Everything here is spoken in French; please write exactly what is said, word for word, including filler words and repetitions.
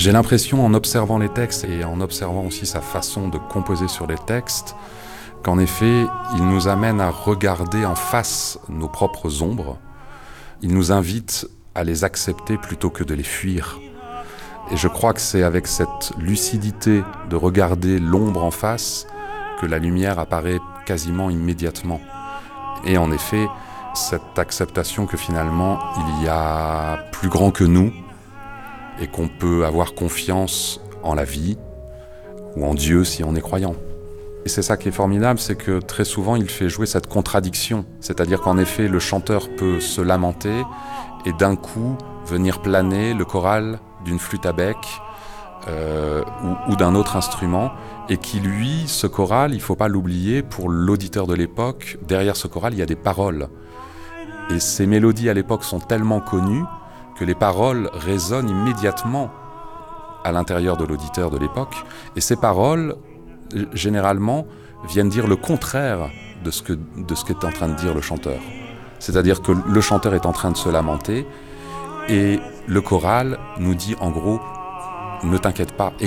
J'ai l'impression, en observant les textes et en observant aussi sa façon de composer sur les textes, qu'en effet, il nous amène à regarder en face nos propres ombres. Il nous invite à les accepter plutôt que de les fuir. Et je crois que c'est avec cette lucidité de regarder l'ombre en face que la lumière apparaît quasiment immédiatement. Et en effet, cette acceptation que finalement, il y a plus grand que nous et qu'on peut avoir confiance en la vie ou en Dieu si on est croyant. Et c'est ça qui est formidable, c'est que très souvent, il fait jouer cette contradiction. C'est-à-dire qu'en effet, le chanteur peut se lamenter et d'un coup, venir planer le choral d'une flûte à bec euh, ou, ou d'un autre instrument, et qui, lui, ce choral, il ne faut pas l'oublier, pour l'auditeur de l'époque, derrière ce choral, il y a des paroles. Et ces mélodies, à l'époque, sont tellement connues que les paroles résonnent immédiatement à l'intérieur de l'auditeur de l'époque. Et ces paroles, généralement, viennent dire le contraire de ce que, de ce qu'est en train de dire le chanteur. C'est-à-dire que le chanteur est en train de se lamenter, et le choral nous dit en gros « Ne t'inquiète pas, aie confiance ».